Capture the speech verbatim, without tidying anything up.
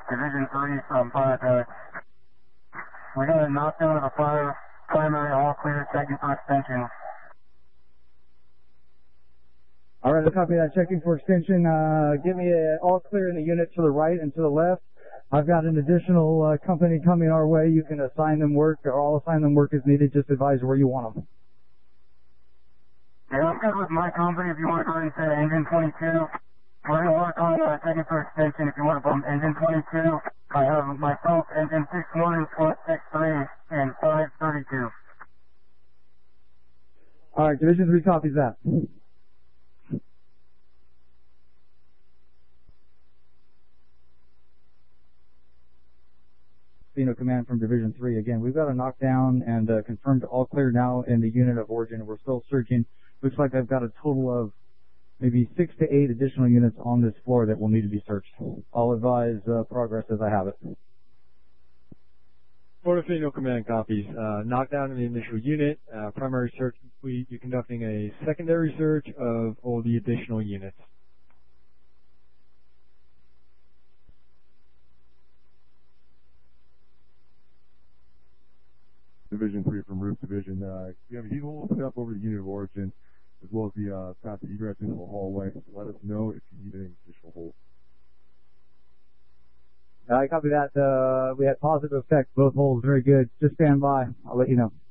Division three from Fire. We got a knockdown of a fire, primary, all clear, checking for extension. All right, I'll copy that. Checking for extension. Uh, give me a all clear in the unit to the right and to the left. I've got an additional uh, company coming our way. You can assign them work, or I'll assign them work as needed. Just advise where you want them. Yeah, I'm good with my company. If you want to go into engine twenty-two, we're going to work on uh, checking for extension. If you want to bump engine twenty-two, I have myself, engine six one, four six three, and five thirty-two. All right, Division three copies that. Pheno Command from Division three. Again, we've got a knockdown and uh, confirmed all clear now in the unit of origin. We're still searching. Looks like I've got a total of maybe six to eight additional units on this floor that will need to be searched. I'll advise uh, progress as I have it. Florida Pheno Command copies. Uh, knockdown in the initial unit. Uh, primary search complete. You're conducting a secondary search of all the additional units. Division three from Roof Division. Uh, we have a heat hole opened up over the unit of origin, as well as the uh, path to egress into the hallway. Let us know if you need any additional holes. I copy that. Uh, we had positive effect. Both holes very good. Just stand by. I'll let you know.